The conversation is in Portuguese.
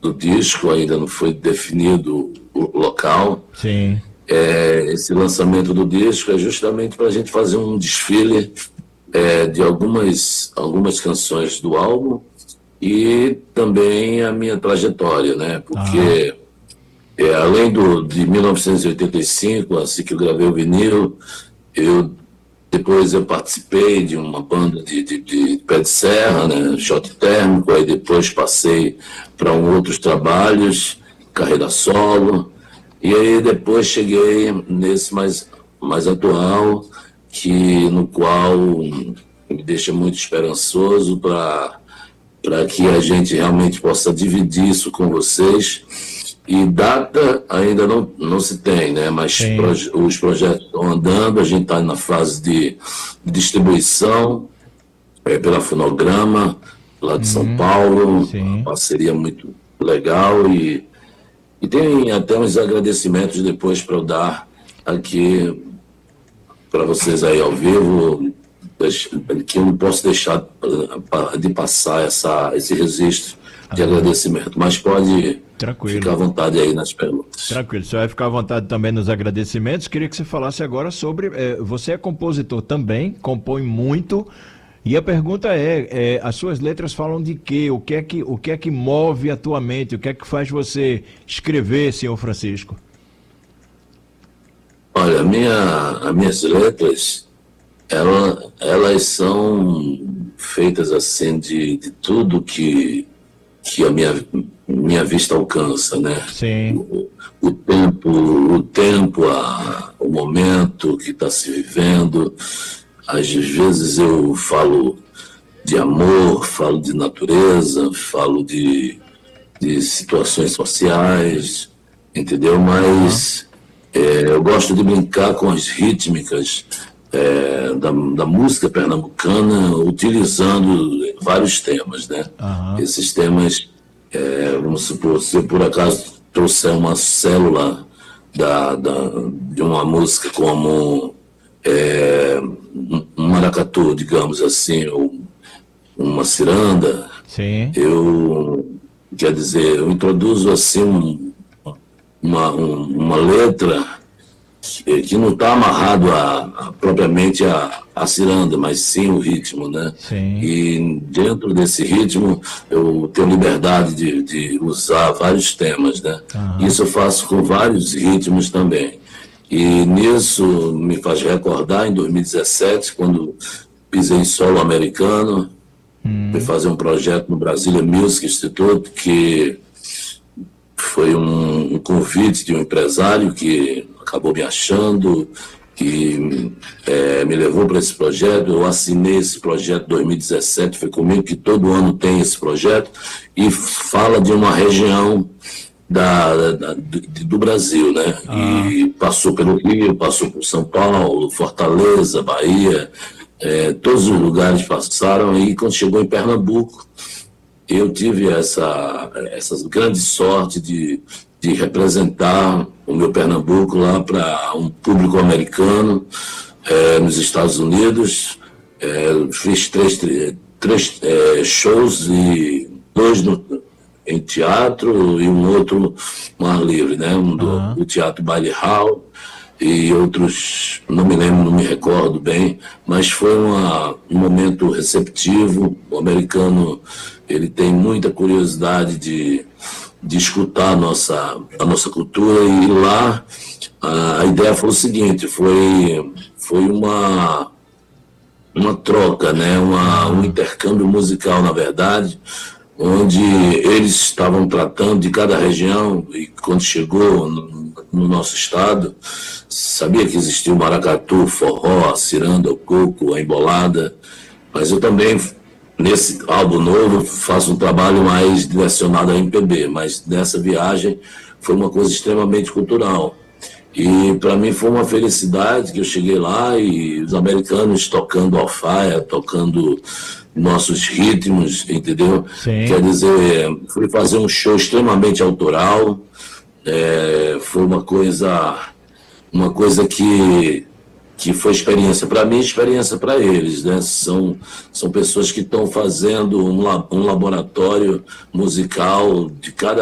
do disco, ainda não foi definido o local. Sim. Esse lançamento do disco é justamente para a gente fazer um desfile de algumas canções do álbum e também a minha trajetória, né? Porque além de 1985, assim que eu gravei o vinil, depois eu participei de uma banda de pé de serra, né? Shot térmico, aí depois passei para outros trabalhos, carreira solo, e aí depois cheguei nesse mais atual, no qual me deixa muito esperançoso para que a gente realmente possa dividir isso com vocês. E data ainda não se tem, né? Mas os projetos estão andando, a gente está na fase de distribuição pela Fonograma, lá de São Paulo, uma parceria muito legal e tem até uns agradecimentos depois para eu dar aqui para vocês aí ao vivo, que eu não posso deixar de passar esse registro de agradecimento, mas pode ficar à vontade aí nas perguntas. Tranquilo, você vai ficar à vontade também nos agradecimentos. Queria que você falasse agora sobre, você é compositor também, compõe muito, e a pergunta as suas letras falam de quê? O que é que move a tua mente? O que é que faz você escrever, senhor Francisco? Olha, as minhas letras, elas são feitas assim de tudo que a minha vista alcança, né? Sim. O tempo, o momento que está se vivendo. Às vezes eu falo de amor, falo de natureza, falo de situações sociais, entendeu? Mas eu gosto de brincar com as rítmicas da música pernambucana, utilizando vários temas, né? Esses temas, vamos supor, se eu por acaso trouxer uma célula de uma música como um maracatu, digamos assim, ou uma ciranda, quer dizer, eu introduzo assim uma letra que não está amarrado propriamente a ciranda, mas sim o ritmo, né? Sim. E dentro desse ritmo eu tenho liberdade de usar vários temas, né? Isso eu faço com vários ritmos também. E nisso me faz recordar em 2017, quando pisei em solo americano, fui fazer um projeto no Brasília Music Institute, que foi um convite de um empresário que acabou me achando, que me levou para esse projeto. Eu assinei esse projeto em 2017, foi comigo que todo ano tem esse projeto, e fala de uma região do Brasil, né? E passou pelo Rio, passou por São Paulo, Fortaleza, Bahia, todos os lugares passaram, e quando chegou em Pernambuco, eu tive essa grande sorte de representar o meu Pernambuco lá para um público americano nos Estados Unidos. Fiz três shows, e dois em teatro e um outro no ar livre, né? Do Teatro Bailey Hall, e outros, não me lembro, não me recordo bem, mas foi um momento receptivo. O americano, ele tem muita curiosidade de escutar a nossa cultura, e lá a ideia foi o seguinte, foi uma troca, né? Um intercâmbio musical, na verdade, onde eles estavam tratando de cada região, e quando chegou no nosso estado, sabia que existia o maracatu, o forró, a ciranda, o coco, a embolada, mas eu também, nesse álbum novo, faço um trabalho mais direcionado a MPB, mas nessa viagem foi uma coisa extremamente cultural. E para mim foi uma felicidade que eu cheguei lá e os americanos tocando alfaia, tocando nossos ritmos, entendeu? Sim. Quer dizer, fui fazer um show extremamente autoral, foi uma coisa que foi experiência para mim, experiência para eles, né? São pessoas que estão fazendo um laboratório musical de cada